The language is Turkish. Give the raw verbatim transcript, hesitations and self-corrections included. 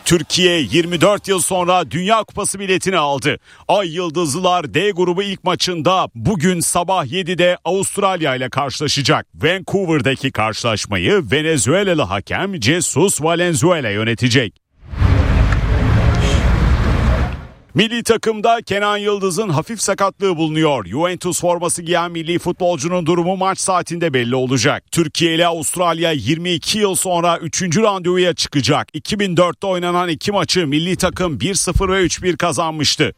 Türkiye yirmi dört yıl sonra Dünya Kupası biletini aldı. Ay Yıldızlılar D grubu ilk maçında bugün sabah yedide Avustralya ile karşılaşacak. Vancouver'daki karşılaşmayı Venezuelalı hakem Jesus Valenzuela yönetecek. Milli takımda Kenan Yıldız'ın hafif sakatlığı bulunuyor. Juventus forması giyen milli futbolcunun durumu maç saatinde belli olacak. Türkiye ile Avustralya yirmi iki yıl sonra üçüncü randevuya çıkacak. iki bin dörtte oynanan iki maçı milli takım bir sıfır ve üç bir kazanmıştı.